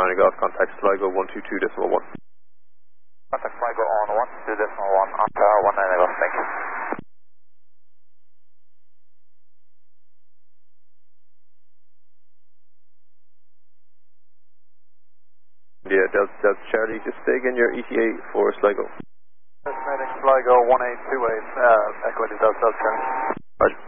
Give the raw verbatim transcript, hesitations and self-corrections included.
Niner Golf, contact Sligo one two two decimal one. Contact Sligo on one two decimal one on tower one Niner Golf, thank you. Yeah, Delta, Delta Charlie, just say again your E T A for Sligo. Estimating Sligo one eight two eight, uh, Echo Delta Delta Charlie. Roger.